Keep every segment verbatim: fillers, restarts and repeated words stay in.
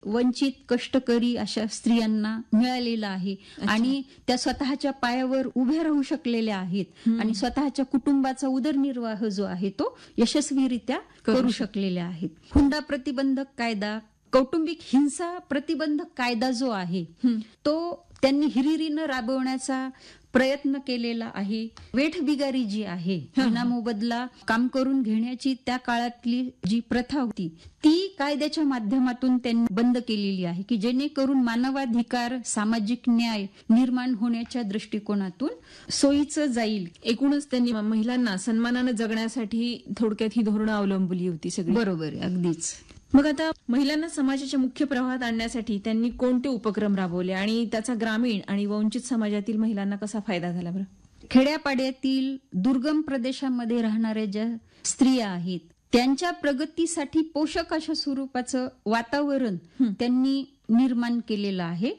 वंचित कष्टकरी अशा स्त्रियांना मिळालेला आहे आणि त्या स्वतःच्या पायावर उभ्या राहू शकलेल्या आहेत आणि स्वतःच्या कुटुंबाचा उदरनिर्वाह जो आहे तो यशस्वीरित्या करू शकलेल्या आहेत. हुंडा प्रतिबंधक कायदा, कौटुंबिक हिंसा प्रतिबंधक कायदा जो आहे तो त्यांनी हिरिरीनं राबवण्याचा प्रयत्न केलेला आहे. वेठबिगारी जी आहे, विनामोबदला काम करून घेण्याची त्या काळातली जी प्रथा होती ती कायद्याच्या माध्यमातून त्यांनी बंद केलेली आहे की जेणेकरून मानवाधिकार, सामाजिक न्याय निर्माण होण्याच्या दृष्टिकोनातून सोयीचं जाईल. एकूणच त्यांनी महिलांना सन्मानानं जगण्यासाठी थोडक्यात ही धोरणं अवलंबली होती सगळी. बरोबर आहे, अगदीच. मग आता महिलांना समाजाच्या मुख्य प्रवाहात आणण्यासाठी त्यांनी कोणते उपक्रम राबवले आणि त्याचा ग्रामीण आणि वंचित समाजातील महिलांना कसा फायदा झाला बरं? खेड्यापाड्यातील दुर्गम प्रदेशामध्ये राहणाऱ्या ज्या स्त्रिया आहेत त्यांच्या प्रगतीसाठी पोषक अशा स्वरूपाचं वातावरण त्यांनी निर्माण केलेलं आहे.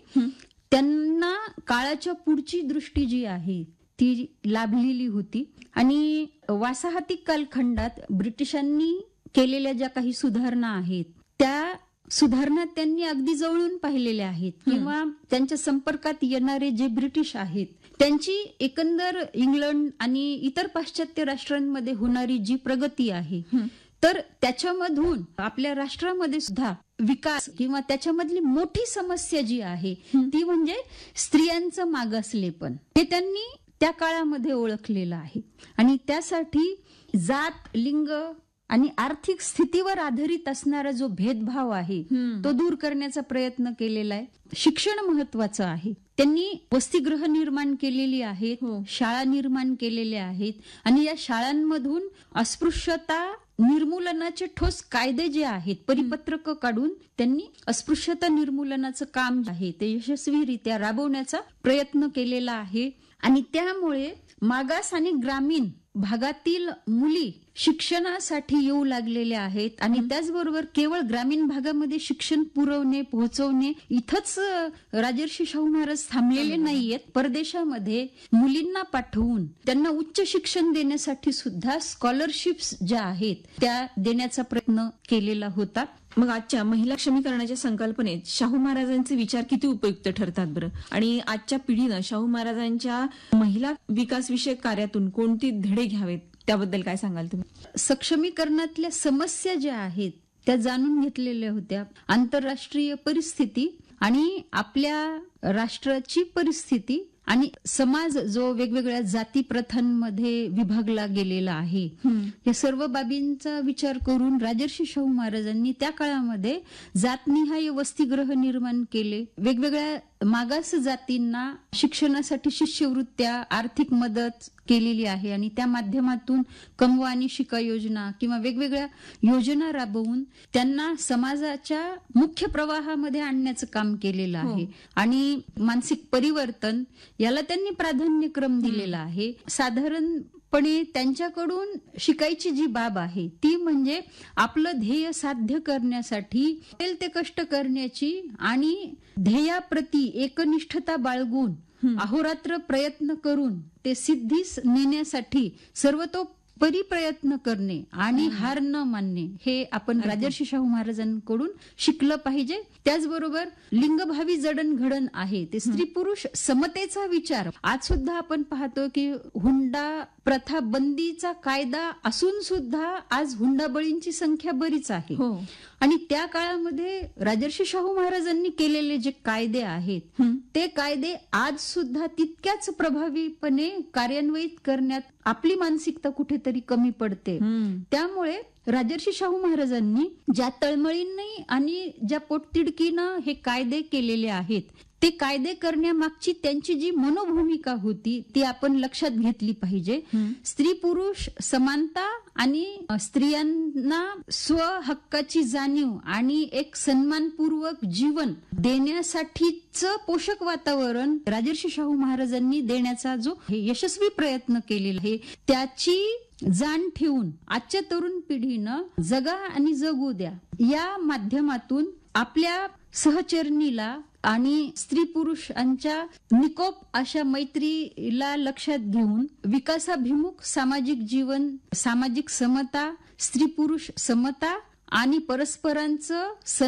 त्यांना काळाच्या पुढची दृष्टी जी आहे ती लाभलेली होती आणि वासाहतिक कालखंडात ब्रिटिशांनी केलेल्या ज्या काही सुधारणा आहेत त्या सुधारणा त्यांनी अगदी जवळून पाहिलेल्या आहेत किंवा त्यांच्या संपर्कात येणारे जे ब्रिटिश आहेत त्यांची एकंदर इंग्लंड आणि इतर पाश्चात्य राष्ट्रांमध्ये होणारी जी प्रगती आहे तर त्याच्यामधून आपल्या राष्ट्रामध्ये सुद्धा विकास किंवा त्याच्यामधली मोठी समस्या जी आहे ती म्हणजे स्त्रियांचं मागासलेपण हे त्यांनी त्या काळामध्ये ओळखलेलं आहे आणि त्यासाठी जात, लिंग आणि आर्थिक स्थितीवर आधारित असणारा जो भेदभाव आहे तो दूर करण्याचा प्रयत्न केलेला आहे. शिक्षण महत्वाचं आहे. त्यांनी वसतिगृह निर्माण केलेली आहेत, शाळा निर्माण केलेल्या आहेत आणि या शाळांमधून अस्पृश्यता निर्मूलनाचे ठोस कायदे जे आहेत परिपत्रक काढून त्यांनी अस्पृश्यता निर्मूलनाचं काम आहे ते यशस्वीरित्या राबवण्याचा प्रयत्न केलेला आहे आणि त्यामुळे मागास आणि ग्रामीण भागातील मुली शिक्षणासाठी येऊ लागलेल्या आहेत आणि त्याचबरोबर केवळ ग्रामीण भागामध्ये शिक्षण पुरवणे पोहोचवणे इथंच राजर्षी शाहू महाराज थांबलेले नाहीयेत. परदेशामध्ये मुलींना पाठवून त्यांना उच्च शिक्षण देण्यासाठी सुद्धा स्कॉलरशिप्स ज्या आहेत त्या देण्याचा प्रयत्न केलेला होता. मग आजच्या महिला क्षमीकरणाच्या संकल्पनेत शाहू महाराजांचे विचार किती उपयुक्त ठरतात बरं आणि आजच्या पिढीनं शाहू महाराजांच्या महिला विकास विषयक कार्यातून कोणती धडे घ्यावेत त्याबद्दल काय सांगाल तुम्ही? सक्षमीकरणातल्या समस्या ज्या आहेत त्या जाणून घेतलेल्या होत्या. आंतरराष्ट्रीय परिस्थिती आणि आपल्या राष्ट्राची परिस्थिती आणि समाज जो वेगवेगळ्या जाती प्रथांमध्ये विभागला गेलेला आहे या सर्व बाबींचा विचार करून राजर्षी शाहू महाराजांनी त्या काळामध्ये जातनिहाय वसतिगृह निर्माण केले. वेगवेगळ्या मागास जातींना शिक्षणासाठी शिष्यवृत्त्या, आर्थिक मदत केलेली आहे आणि त्या माध्यमातून कमवा आणि शिका योजना किंवा वेगवेगळ्या योजना राबवून त्यांना समाजाच्या मुख्य प्रवाहामध्ये आणण्याचं काम केलेलं आहे आणि मानसिक परिवर्तन याला त्यांनी प्राधान्यक्रम दिलेला आहे. साधारणपणे त्यांच्याकडून शिकायची जी बाब आहे ती म्हणजे आपलं ध्येय साध्य करण्यासाठी ते कष्ट करण्याची आणि ध्येयाप्रती एकनिष्ठता बाळगून अहोरात्र प्रयत्न करून ते सिद्धीस नेण्यासाठी सर्वतोपरी प्रयत्न करणे आणि हार न मानणे हे आपण राजर्षी शाहू महाराजांकडून शिकलं पाहिजे. त्याचबरोबर लिंगभावी जडणघडण आहे ते स्त्री पुरुष समतेचा विचार आज सुद्धा आपण पाहतो की हुंडा प्रथा बंदीचा कायदा असून सुद्धा आज हुंडाबळींची संख्या बरीच आहे आणि त्या काळामध्ये राजर्षी शाहू महाराजांनी केलेले जे कायदे आहेत ते कायदे आज सुद्धा तितक्याच प्रभावीपणे कार्यान्वित करण्यात आपली मानसिकता कुठेतरी कमी पडते. त्यामुळे राजर्षी शाहू महाराजांनी ज्या तळमळींनी आणि ज्या पोटतिडकीनं हे कायदे केलेले आहेत ते कायदे करण्यामागची त्यांची जी मनोभूमिका होती ती आपण लक्षात घेतली पाहिजे. स्त्री पुरुष समानता आणि स्त्रियांना स्वहक्काची जाणीव आणि एक सन्मानपूर्वक जीवन देण्यासाठीच पोषक वातावरण राजर्षी शाहू महाराजांनी देण्याचा जो यशस्वी प्रयत्न केलेला आहे त्याची जाण ठेवून आजच्या तरुण पिढीनं जगा आणि जगू द्या या माध्यमातून आपल्या सहचरणीला आणि स्त्री पुरुषांच्या निकोप अशा मैत्रीला लक्षात घेऊन विकासाभिमुख सामाजिक जीवन, सामाजिक समता, स्त्री पुरुष समता आणि परस्परांचं